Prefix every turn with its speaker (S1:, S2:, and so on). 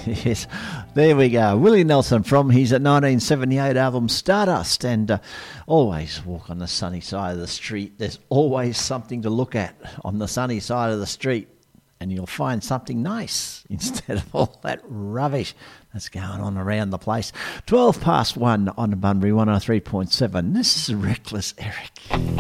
S1: Yes, there we go. Willie Nelson from his 1978 album Stardust, and always walk on the sunny side of the street. There's always something to look at on the sunny side of the street, and you'll find something nice instead of all that rubbish that's going on around the place. 1:12 past 1 on Bunbury 103.7. This is Reckless Eric.